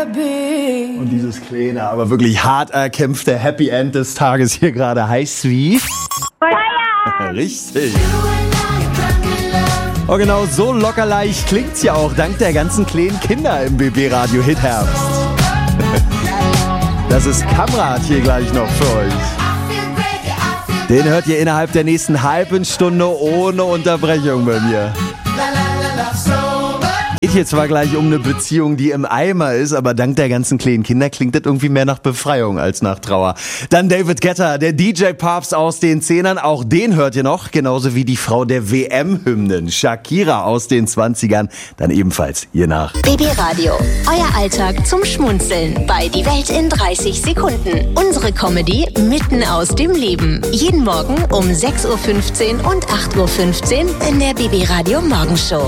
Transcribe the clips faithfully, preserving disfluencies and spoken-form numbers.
be. Und dieses kleine, aber wirklich hart erkämpfte Happy End des Tages hier gerade heißt wie? Feierabend. Richtig. Oh genau, so lockerleicht klingt's ja auch dank der ganzen kleinen Kinder im B B-Radio Hitherbst. Das ist Kamrat hier gleich noch für euch. Den hört ihr innerhalb der nächsten halben Stunde ohne Unterbrechung bei mir. Geht hier zwar gleich um eine Beziehung, die im Eimer ist, aber dank der ganzen kleinen Kinder klingt das irgendwie mehr nach Befreiung als nach Trauer. Dann David Guetta, der D J-Papst aus den Zehnern, auch den hört ihr noch, genauso wie die Frau der W M-Hymnen, Shakira aus den Zwanzigern, dann ebenfalls hier nach. B B-Radio, euer Alltag zum Schmunzeln bei Die Welt in dreißig Sekunden. Unsere Comedy mitten aus dem Leben. Jeden Morgen um sechs Uhr fünfzehn und acht Uhr fünfzehn in der B B-Radio Morgenshow.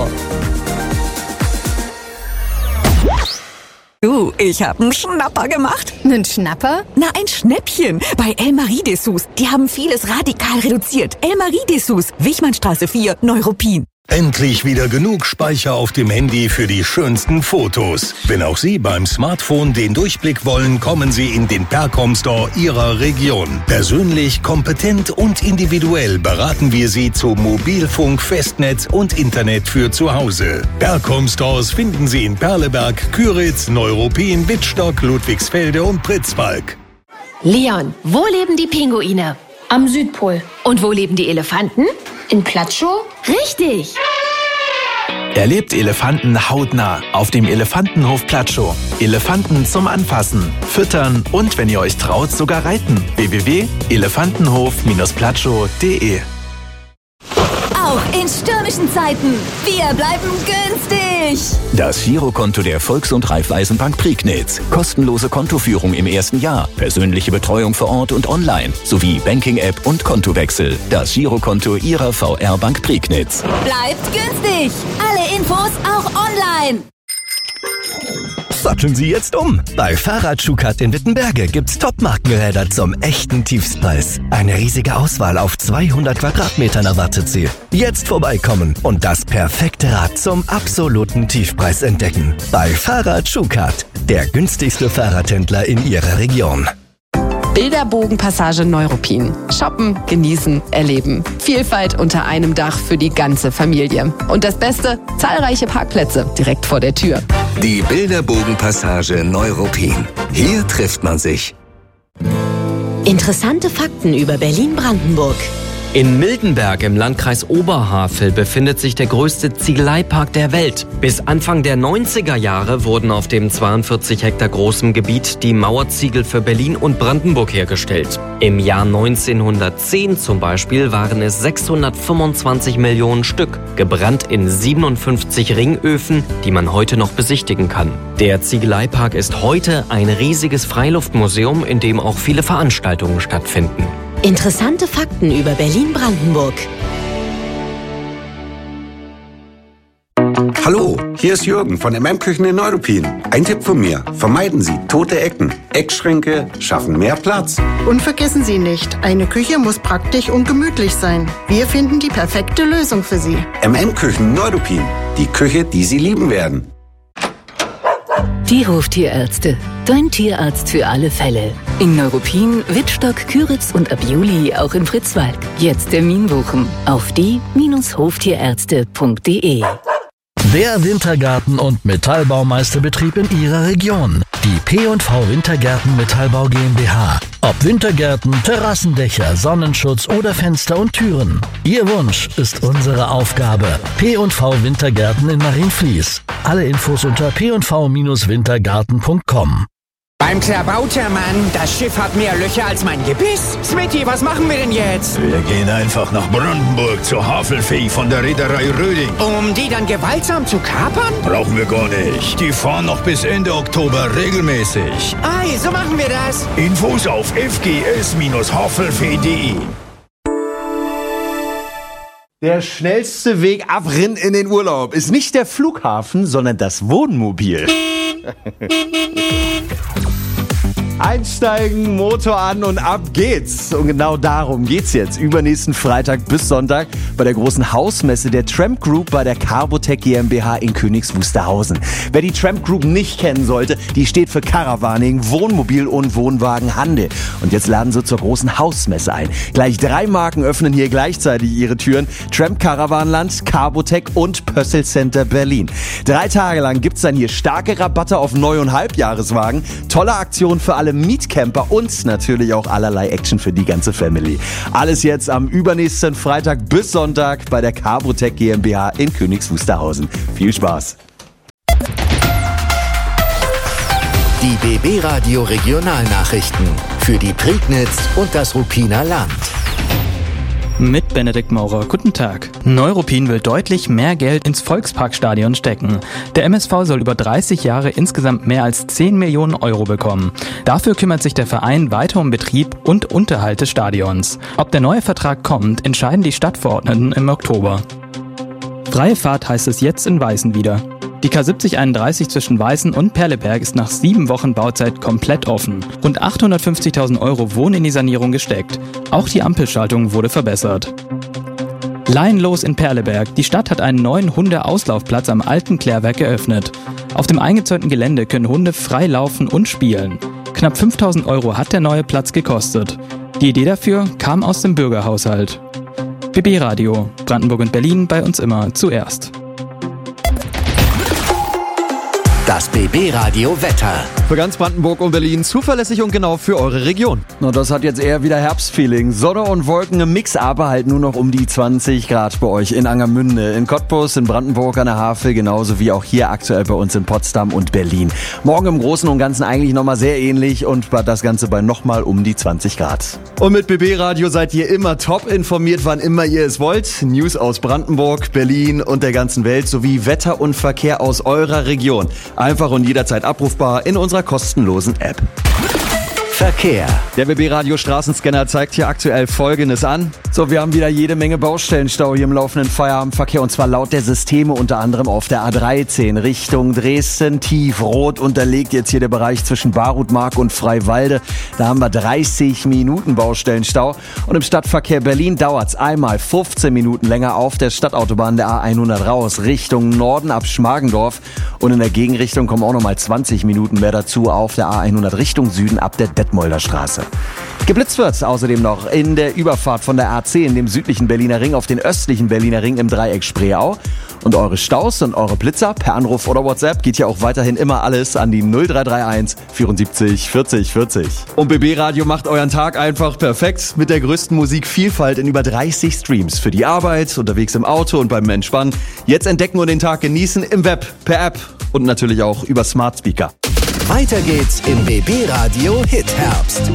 Du, ich hab einen Schnapper gemacht. Einen Schnapper? Na, ein Schnäppchen. Bei El Marie-Dessous. Die haben vieles radikal reduziert. El Marie-Dessous, Wichmannstraße vier, Neuruppin. Endlich wieder genug Speicher auf dem Handy für die schönsten Fotos. Wenn auch Sie beim Smartphone den Durchblick wollen, kommen Sie in den Percom Store Ihrer Region. Persönlich, kompetent und individuell beraten wir Sie zu Mobilfunk, Festnetz und Internet für zu Hause. Percom Stores finden Sie in Perleberg, Küritz, Neuruppin, Wittstock, Ludwigsfelde und Pritzwalk. Leon, wo leben die Pinguine? Am Südpol. Und wo leben die Elefanten? In Platschow? Richtig! Erlebt Elefanten hautnah auf dem Elefantenhof Platschow. Elefanten zum Anfassen, Füttern und, wenn ihr euch traut, sogar reiten. w w w punkt elefantenhof platschow punkt d e Auch in stürmischen Zeiten. Wir bleiben günstig. Das Girokonto der Volks- und Raiffeisenbank Prignitz. Kostenlose Kontoführung im ersten Jahr. Persönliche Betreuung vor Ort und online. Sowie Banking-App und Kontowechsel. Das Girokonto Ihrer V R Bank Prignitz. Bleibt günstig. Alle Infos auch online. Satteln Sie jetzt um. Bei Fahrrad Schukat in Wittenberge gibt's Top-Markenräder zum echten Tiefstpreis. Eine riesige Auswahl auf zweihundert Quadratmetern erwartet Sie. Jetzt vorbeikommen und das perfekte Rad zum absoluten Tiefpreis entdecken. Bei Fahrrad Schukat, der günstigste Fahrradhändler in Ihrer Region. Bilderbogenpassage Neuruppin. Shoppen, genießen, erleben. Vielfalt unter einem Dach für die ganze Familie. Und das Beste, zahlreiche Parkplätze direkt vor der Tür. Die Bilderbogenpassage Neuruppin. Hier trifft man sich. Interessante Fakten über Berlin-Brandenburg. In Miltenberg im Landkreis Oberhavel befindet sich der größte Ziegeleipark der Welt. Bis Anfang der neunziger Jahre wurden auf dem zweiundvierzig Hektar großen Gebiet die Mauerziegel für Berlin und Brandenburg hergestellt. Im Jahr neunzehnhundertzehn zum Beispiel waren es sechshundertfünfundzwanzig Millionen Stück, gebrannt in siebenundfünfzig Ringöfen, die man heute noch besichtigen kann. Der Ziegeleipark ist heute ein riesiges Freiluftmuseum, in dem auch viele Veranstaltungen stattfinden. Interessante Fakten über Berlin-Brandenburg. Hallo, hier ist Jürgen von M M Küchen in Neuruppin. Ein Tipp von mir: Vermeiden Sie tote Ecken. Eckschränke schaffen mehr Platz. Und vergessen Sie nicht, eine Küche muss praktisch und gemütlich sein. Wir finden die perfekte Lösung für Sie. M M Küchen Neuruppin. Die Küche, die Sie lieben werden. Die Hoftierärzte. Dein Tierarzt für alle Fälle. In Neuruppin, Wittstock, Küritz und ab Juli auch in Pritzwalk. Jetzt Termin buchen auf die Hoftierärzte punkt d e. Der Wintergarten- und Metallbaumeisterbetrieb in Ihrer Region. Die P und V Wintergärten Metallbau GmbH. Ob Wintergärten, Terrassendächer, Sonnenschutz oder Fenster und Türen. Ihr Wunsch ist unsere Aufgabe. P und V Wintergärten in Marienfließ. Alle Infos unter p und v wintergarten punkt com. Beim Klabautermann, das Schiff hat mehr Löcher als mein Gebiss. Smitty, was machen wir denn jetzt? Wir gehen einfach nach Brandenburg zur Havelfee von der Reederei Röding. Um die dann gewaltsam zu kapern? Brauchen wir gar nicht. Die fahren noch bis Ende Oktober regelmäßig. Ei, so machen wir das. Infos auf f g s havelfee punkt d e. Der schnellste Weg ab Rinn in den Urlaub ist nicht der Flughafen, sondern das Wohnmobil. Einsteigen, Motor an und ab geht's. Und genau darum geht's jetzt. Übernächsten Freitag bis Sonntag bei der großen Hausmesse der Tramp Group bei der Carbotec GmbH in Königs Wusterhausen. Wer die Tramp Group nicht kennen sollte, die steht für Caravaning, Wohnmobil und Wohnwagenhandel. Und jetzt laden sie zur großen Hausmesse ein. Gleich drei Marken öffnen hier gleichzeitig ihre Türen. Tramp Caravanland, Carbotec und Pössl Center Berlin. Drei Tage lang gibt's dann hier starke Rabatte auf Neu- und Halbjahreswagen, tolle Aktionen für alle Mietcamper und natürlich auch allerlei Action für die ganze Family. Alles jetzt am übernächsten Freitag bis Sonntag bei der Carbotec GmbH in Königs Wusterhausen. Viel Spaß! Die B B Radio Regionalnachrichten für die Prignitz und das Ruppiner Land. Mit Benedikt Maurer. Guten Tag. Neuruppin will deutlich mehr Geld ins Volksparkstadion stecken. Der M S V soll über dreißig Jahre insgesamt mehr als zehn Millionen Euro bekommen. Dafür kümmert sich der Verein weiter um Betrieb und Unterhalt des Stadions. Ob der neue Vertrag kommt, entscheiden die Stadtverordneten im Oktober. Freie Fahrt heißt es jetzt in Weißen wieder. Die K siebzig einunddreißig zwischen Weißen und Perleberg ist nach sieben Wochen Bauzeit komplett offen. Rund achthundertfünfzigtausend Euro wurden in die Sanierung gesteckt. Auch die Ampelschaltung wurde verbessert. Laienlos in Perleberg. Die Stadt hat einen neuen Hundeauslaufplatz am alten Klärwerk eröffnet. Auf dem eingezäunten Gelände können Hunde frei laufen und spielen. Knapp fünftausend Euro hat der neue Platz gekostet. Die Idee dafür kam aus dem Bürgerhaushalt. B B Radio, Brandenburg und Berlin, bei uns immer zuerst. Das B B Radio Wetter. Für ganz Brandenburg und Berlin zuverlässig und genau für eure Region. Na, das hat jetzt eher wieder Herbstfeeling. Sonne und Wolken im Mix, aber halt nur noch um die zwanzig Grad bei euch in Angermünde, in Cottbus, in Brandenburg an der Havel, genauso wie auch hier aktuell bei uns in Potsdam und Berlin. Morgen im Großen und Ganzen eigentlich nochmal sehr ähnlich und das Ganze bei nochmal um die zwanzig Grad. Und mit B B Radio seid ihr immer top informiert, wann immer ihr es wollt. News aus Brandenburg, Berlin und der ganzen Welt sowie Wetter und Verkehr aus eurer Region. Einfach und jederzeit abrufbar in unserer kostenlosen App. Verkehr. Der B B Radio Straßenscanner zeigt hier aktuell Folgendes an. So, wir haben wieder jede Menge Baustellenstau hier im laufenden Feierabendverkehr und zwar laut der Systeme unter anderem auf der A dreizehn Richtung Dresden. Tiefrot unterlegt jetzt hier der Bereich zwischen Barutmark und Freiwalde. Da haben wir dreißig Minuten Baustellenstau und im Stadtverkehr Berlin dauert's einmal fünfzehn Minuten länger auf der Stadtautobahn der A hundert raus Richtung Norden ab Schmargendorf und in der Gegenrichtung kommen auch nochmal zwanzig Minuten mehr dazu auf der A hundert Richtung Süden ab der Detmolder Straße. Geblitzt wird außerdem noch in der Überfahrt von der A zehn, dem südlichen Berliner Ring, auf den östlichen Berliner Ring im Dreieck Spreeau. Und eure Staus und eure Blitzer per Anruf oder WhatsApp geht ja auch weiterhin immer alles an die null drei drei eins vierundsiebzig vierzig vierzig. Und B B Radio macht euren Tag einfach perfekt mit der größten Musikvielfalt in über dreißig Streams. Für die Arbeit, unterwegs im Auto und beim Entspannen. Jetzt entdecken und den Tag genießen im Web, per App und natürlich auch über Smart Speaker. Weiter geht's im B B Radio Hit Herbst.